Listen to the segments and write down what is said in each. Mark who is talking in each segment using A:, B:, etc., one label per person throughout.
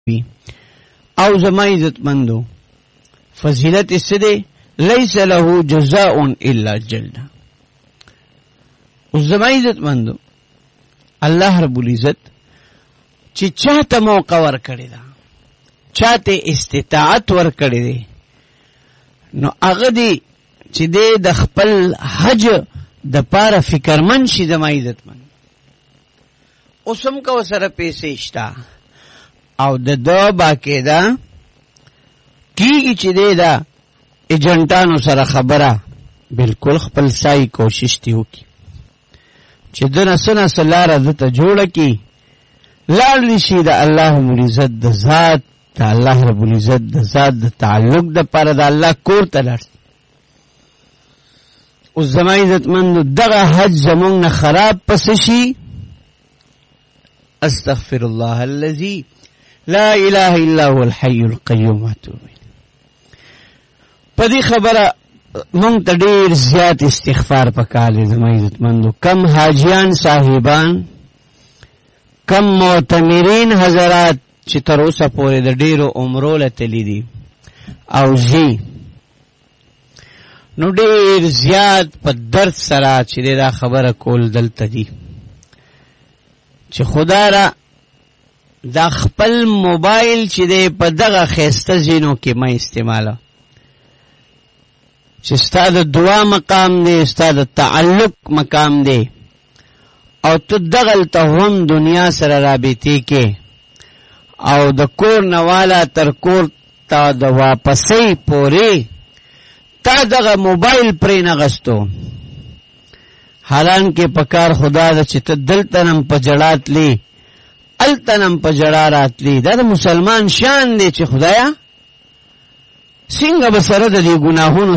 A: او زما عزت مندو فضیلت اس دے لیس له جزاء الا الجنہ. اس زما عزت مندو اللہ رب العزت چې چاته موقع ور کړی دا چاته استطاعت ور کړی دی نو هغه دی چې د خپل حج د پاره فکرمن شي زما عزت مند اوسم کو سره پیسې شتا او د دو باقاعده کیږي چې دا ایجنټانو سره خبره بالکل خپل سای کوشش دی وکي چې دنه سنه سلاره دته جوړه کی لاړ شي د الله رب العزت د ذات د الله رب العزت د ذات د تعلق د پر د الله کور ته لاړ. او زما عزت مند دغه حج زمونږ نه خراب پس شي استغفر الله الذي لا اله الا هو الحي القيوم اتوب پدې خبره مونږ ته ډېر زیات استغفار پکار زما عزت مندو. کم حاجیان صاحبان کم معتمرین حضرات چې تر اوسه پورې د ډېرو عمرو له تللی دي او زی نو ډېر زیات په درد سره چې دا خبره کول دلته دي چې خدا را دا خپل موبایل چې دی په دغه ښایسته ځینو کې مه استعماله چې ستا د دعا مقام دی ستا د تعلق مقام دی او تو دغلته هم دنیا سره رابطې کې او د کور نواله تر کور تا د واپسۍ پورې تا دغه موبایل پرې نغستو حالان کې پکار خدا ده چې ته دلته نم په جړا تلې هلته نم په جړا راتلې دا د مسلمان شان دی چې خدایا څنګه به سره د دې ګناهونو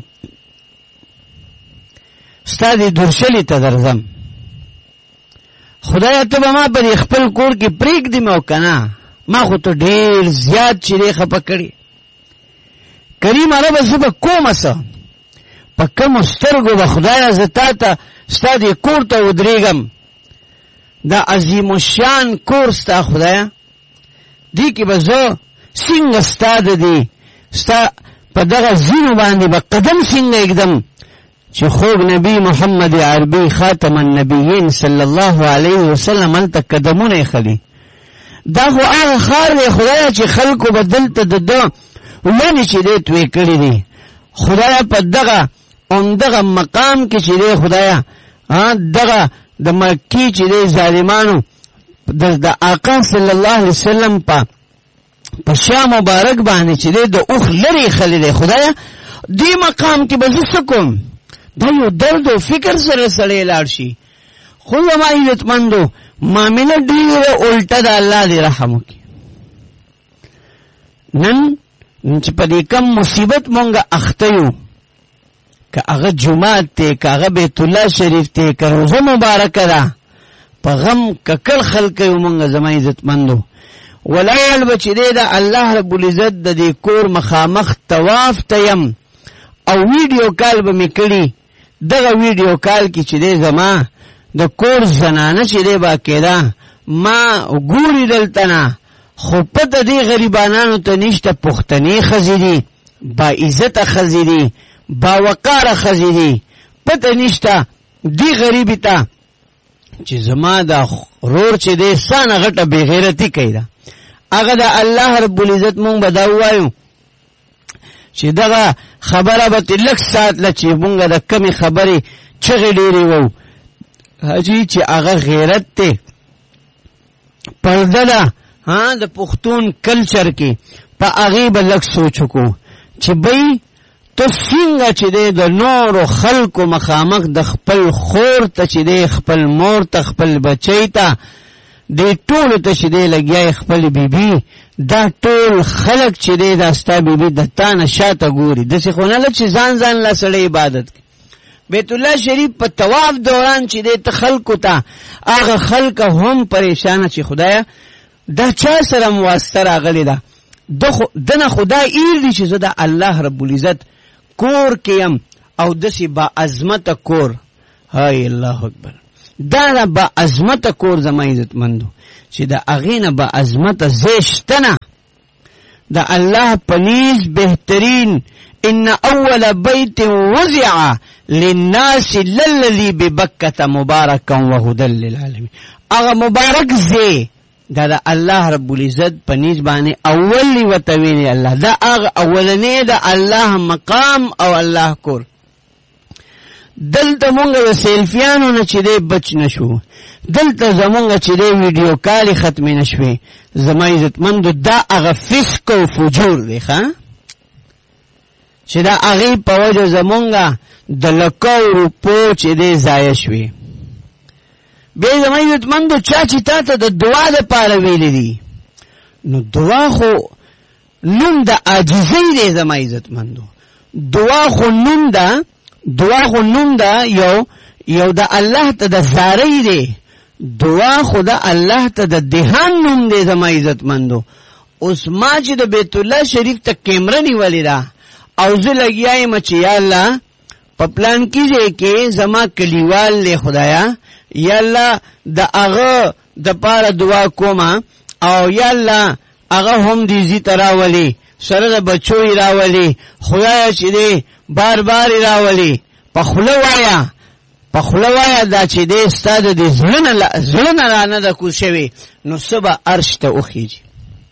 A: ستا دې درشلې ته درځم خدایا ته به ما په خپل کور کې پرېږدې او که نه ما خو ته ډېر زیات چې دی خفه کړې کریم ربه زه به کومه څه په کومو سترګو به خدایا زه تا ته ستا دې کور ته ودرېږم دا عظیم الشان کور ستا خدایا دې کې به زه څنګه ستا د دې ستا په دغه ځینو باندې به قدم څنګه ایږدم چې خوږ نبی محمد عربي خاتم النبیین صلی الله علیه وسلم هلته قدمونه ایښلي دا خو هغه ښار دی خدایا چې خلکو به دلته د ده ونې چې دی توی کړي دي خدایا په دغه همدغه مقام کې چې دی خدایا دغه د مکی چې دی ظالمانو د آقا صلی الله علیه وسلم په شا مبارک باندې چې دی د اوښ لرې ایښلی دی خدایا دې مقام کې به زه څه کوم دا یو درد و فکر سره سړی لاړ شي خو زما عزتمندو معامله ډېره الټه ده الله دې رحم وکړي نن چې په دې کم مصیبت مونږه اخته یو که هغه جومات دی که هغه بیت الله شریف دی که روزه مبارکه ده په غم ککړ خلک یو مونږه زما عزتمندو ولاړ به چې دی د الله رب العزت د دې کور مخامخ طواف ته یم او ویډیو کال به مې کړي دغه ویډیو کال کې چې دی زما د کور زنانه چې دی باقاعده ما ګوري دلته نه خو پته دې غریبانانو ته نشته پښتنې ښځې دي باعزته ښځې دي باوقاره ښځې دي پته نشته دې غریبې ته چې زما د رور چې دی سانه غټه بېغیرتي کوي ده هغه د الله رب العزت مونږ به دا ووایو چې دغه خبره به لږ ساتله چې مونږ د کمې خبرې چغې ډېرې وو حاجي چې هغه غیرت دی پرده ده د پښتون کلچر کې په هغې به لږ سوچ وکړو چې بی ته څنګه چې دی د نورو خلکو مخامخ د خپل خور ته چې دی خپل مور ته خپل بچی ته دې ټولو ته چې دی لګیا خپل بیبي دا ټول خلک چې دی دا ستا بیبي د تا نه شاته ګوري داسې خو نه ده چې ځان له سړی عبادت کوي بیت الله شریف په طواف دوران چې دی ته خلکو ته هغه خلک هم پریشانه چې خدایا دا چا سره مواسطه راغلې ده دنه خدا ایر دی چې زه د الله رب العزت کور کې یم او داسې با عظمته کور های الله اکبر دا با عظمته کور زما عزتمندو چې د اغینه به عظمت زیشتنه د الله پنیز بهترین ان اول بیت وضع للناس للذي ببکة مبارکا وهدى للعالمین. اغه مبارک زی دا د الله رب العزت پنیز باندې اولی وتویني الله دا اغه اولنی د الله مقام او الله کور. دلته مونږ د سیلفیانو نه چې دی بچ نشو، دلته زمونږ چې دی ویډیو کالی ختمې نشوې. زما عزتمندو دا هغه فسق او فجور دی ښه چې دا هغې په وجه زمونږ د لکو روپو چې دی ضایع شوې. بیا زما عزتمندو چا چې تا ته د دعا دپاره ویلی دي، نو دعا خو نوم د عاجزۍ دی. زما عزتمندو دعا خو نوم ده، دعا خو نوم ده یو د الله ته د زارۍ دی. دعا خو د الله ته د دهان نوم دی. زما عزتمندو اوس ما چې د بیت الله شریف ته کیمره نیولې ده او زه لګیا یم چې یا الله په پلان کې ځای کې زما کلیوال دی خدایا، یا الله د هغه دپاره دعا کومه او یا الله هغه هم دې زی ته راولي، سره د بچو یې راولي، خدایا چې دی بار بار یې راولي. په خوله وایه دا چې دی ستا د دې زړه نه رانه ده کوز شوې، نو څه به عرش ته وخیږي.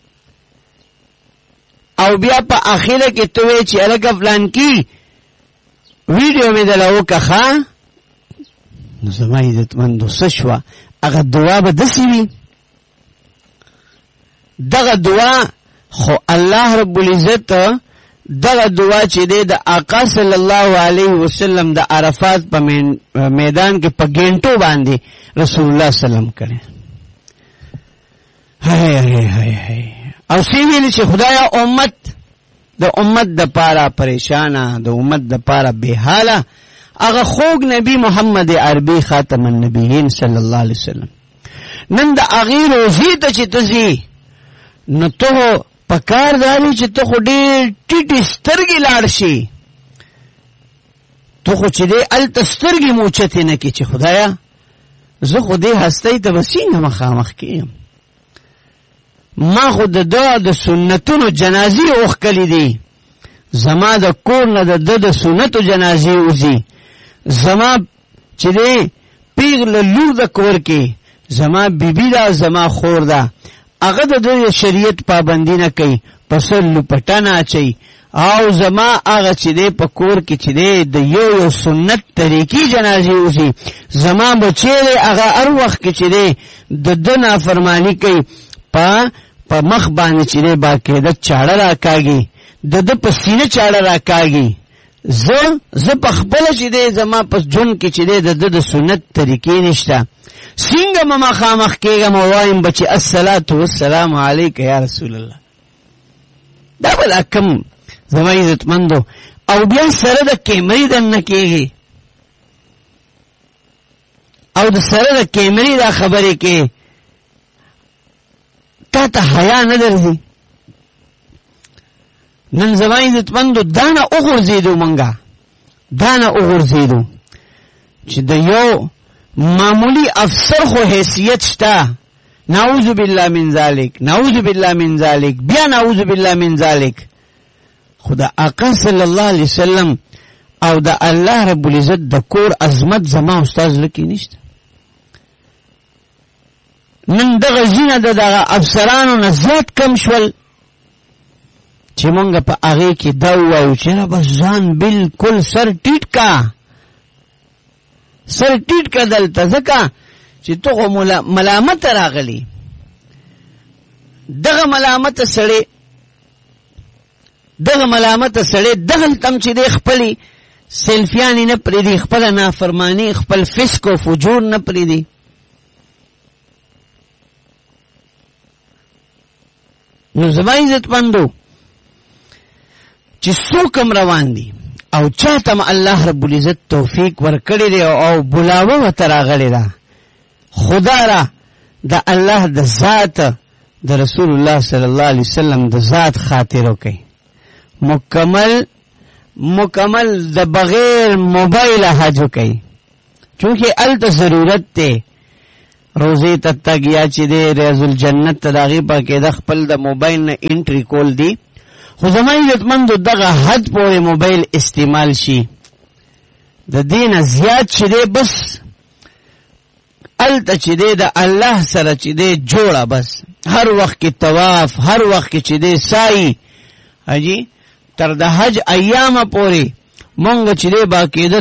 A: او بیا په اخره کې ته وایې چې هلکه فلان کې ویډیو مې دله وکړه ښه، نو زما عزتمندو څه شوه؟ هغه دعا به داسې وي. دغه دعا خو الله رب العزت دغه دعا چې دی د آقا صلی الله علیه وسلم د عرفات په میدان کې په ګینټو باندې رسول الله سلام کړي. او سی ویلی چې خدایا د امت د پاره پریشانه، د امت د پاره بحاله هغه خوږ نبی محمد عربي خاتم النبیین صلی الله علیه وسلم نن د هغې روزي ته چې ته ځې، نو ته پکار داری چې ته خو ډېر ټیټې سترګې لاړ شي، ته خو چې دی هلته سترګې مو اوچتې نه کړي چې خدایا زه خو دې هستۍ ته به څنګه مخامخ کېږم. ما خو د ده د سنتونو جنازې اوښکلې دي، زما د کور نه د ده د سنتو جنازې وځي. زما چې دی پیغله لور د کور کې زما بیبي ده، زما خور ده، هغه د دوی شریعت پابندی نه کوي، په سر لپټانه اچوي. او زما هغه چې دی په کور کې چې دی د یو سنت طریقې جنازې وځي. زما بچی دی هغه هر وخت کې چې دی د ده نافرماني کوي، په مخ باندې چې دی باقاعده چاړه راکاږي، د ده په سینه چاړه راکاږي. زه په خپله چې دی زما په ژوند کې چې دی د ده د سنت طریقې نشته، څنګه به مخامخ کېږم او وایم به چې الصلاة والسلام علیک یا رسول الله. دا به دا کم زما عزتمندو. او بیا سره د کیمرې دننه کېږي او د سره د کیمرې دا خبرې کې تا ته حیا نه درځي. نن زما عزتمندو دا نه وغورځېدو، مونږه دا نه وغورځېدو چې د یو معمولی افسر خو حیثیت شته. نعوذ بالله من ذالک، نعوذ بالله من ذالک، بیا نعوذ بالله من ذالک. خدا آقا صلی الله علیه وسلم او د الله رب العزت د کور عظمت زما استاد لکی نشته. نن دغه زینه د دغه افسرانو نه زیات کم شول چې مونږ په هغې کې دا ووایو چې نه بس ځان بالکل سر ټیټ کا، سر ټیټ کا دلته، ځکه چې ته خو ملامت راغلی. دغه ملامت سړی دغه تم چې دی خپلې سیلفیانې نه پرېږدي، خپله نافرماني، خپل فسق و فجور نه پرېږدي. نو زما عزتمندو چې څوک هم روان دي او چاته م الله رب العزت توفیق ورکړی دی او بلاوه ورته راغلی ده، خدا را د الله د ذات د رسول الله صلی الله علیه وسلم د ذات خاطر وکړي، مکمل د بغیر موبایل حج وکړي، چونکه هلته ضرورت دی. روزی ته تګ یا چې دی ریاض الجنت ته د هغې په عقیده خپل د موبایل نه انټري کول دي، خو زما عزتمندو دغه حد پورې موبایل استعمال شي، د دې نه زیات چې دی بس الته چې دی د الله سره چې دی جوړه، بس هر وخت کې طواف، هر وخت کې چې دی سایي حجي تر د حج ایامه پورې مونږ چې دی باقاعده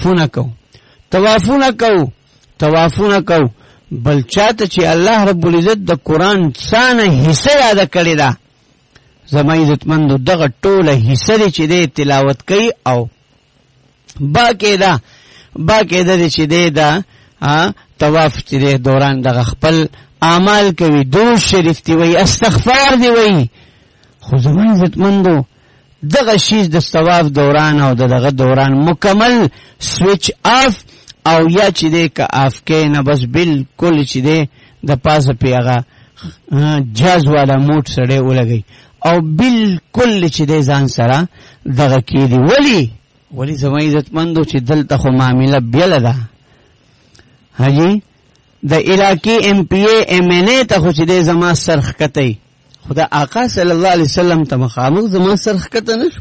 A: طوافونه کوو. بل چاته چې الله رب العزت د قرآن څانه حصه یاده کړې ده، زما عزتمندو دغه ټوله حصه دی چې دی تلاوت کوي او باقاعده چې دی د طواف چې دی دوران دغه خپل اعمال کوي، درود شریف دی وی، استغفار دی وی. خو زما عزتمندو دغه شیز د طواف دوران او دغه دوران مکمل سویچ آف او یا چې دی که آف کې نه بس بالکل چې دی د پاسه پې هغه جاز والا موټ سړی ولګوي او بالکل چې دی ځان سره دغه کېدي. ولی زما عزتمندو چې دلته خو معامله بیله ده حجي د علاقې ایم پی اے ایم این اے ته خو چې دی زما سر ښکتی، خو د آقا صلی الله علیه وسلم ته مخامخ زما سر ښکته نه شو.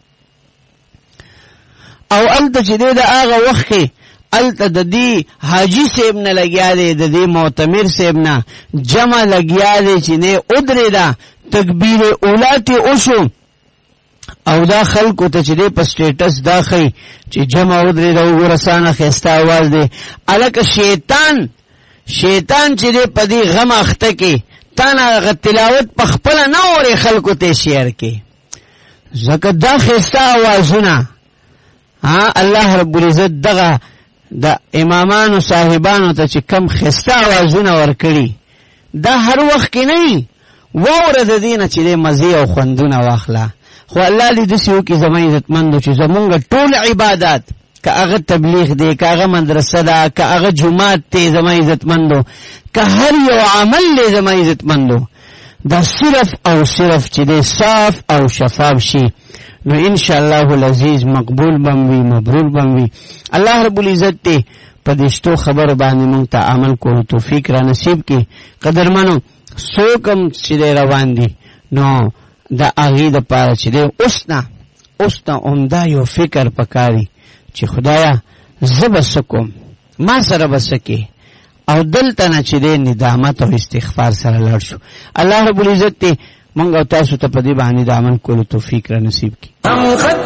A: او الته چې دی د هغه وخت کې الته د دې حاجي صاحب نه لګیا دی، د دې معتمر صاحب نه جمع لګیا دی چې نه ودرېده، تکبیر اولا ته وشو او دا خلکو ته چې دی په سټیټس دا ښیي چې جمع ودرېده، وګوره څانه ښایسته اواز دی. هلکه شیطان چې دی په دې غم اخته کې تا نه هغه تلاوت په خپله نه اورې خلکو ته شیر کې، ځکه دا ښایسته اوازونه الله رب العزت دغه د امامانو صاحبانو ته چې کم ښایسته اوازونه ورکړي دا هر وخت کې نه واوره د دې نه چې دی مزې او خوندونه واخله. خو الله دې داسې وکړي زما عزتمندو چې زمونږ ټول عبادات، که هغه تبلیغ دی، که هغه مدرسه ده، که هغه جماعت دی زما عزتمندو، که هر یو عمل دی زما عزتمندو، دا صرف او صرف چې دی صاف او شفاف شي نو انشاءالله العزیز مقبول بم وي، مبرور بم وي. الله رب العزت دی په دې شتو خبرو باندې مونږ ته عمل کولو توفیق را نصیب کړي. قدرمنو څوک هم چې دی روان دي نو د هغې دپاره چې دی اوس نه عمده یو فکر پکاري چې خدایا زه به څه کوم، ما سره به څه کې، او دلته نه چې دی ندامت او استغفار سره لاړ شو. الله رب العزت دی مونږ او تاسو ته په دې باندې د عمل کولو توفیق را نصیب کړي.